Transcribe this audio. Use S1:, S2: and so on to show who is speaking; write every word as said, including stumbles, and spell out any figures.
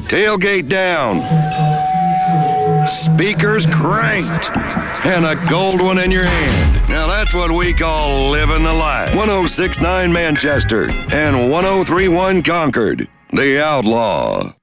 S1: tailgate down, speakers cranked, and a gold one in your hand. Now that's what we call living the life. one oh six point nine Manchester and one oh three point one Concord. The Outlaw.